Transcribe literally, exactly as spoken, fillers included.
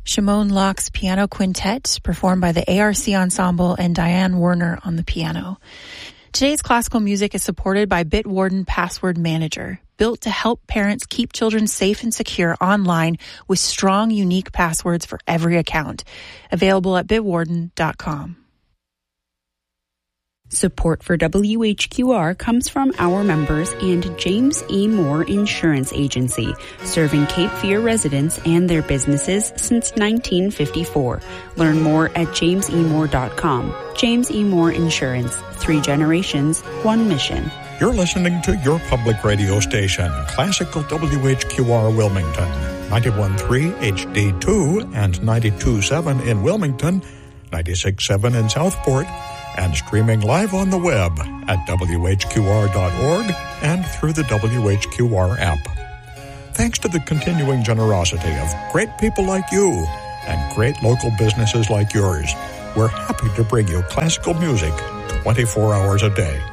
Shimon Locke's Piano Quintet, performed by the A R C Ensemble and Diane Werner on the piano. Today's classical music is supported by Bitwarden Password Manager, built to help parents keep children safe and secure online with strong, unique passwords for every account. Available at bitwarden dot com. Support for W H Q R comes from our members and James E. Moore Insurance Agency, serving Cape Fear residents and their businesses since nineteen fifty-four. Learn more at james e moore dot com. James E. Moore Insurance. Three generations, one mission. You're listening to your public radio station, Classical W H Q R Wilmington, ninety-one point three H D two and ninety-two point seven in Wilmington, ninety-six point seven in Southport, and streaming live on the web at w h q r dot org and through the W H Q R app. Thanks to the continuing generosity of great people like you and great local businesses like yours, we're happy to bring you classical music twenty-four hours a day.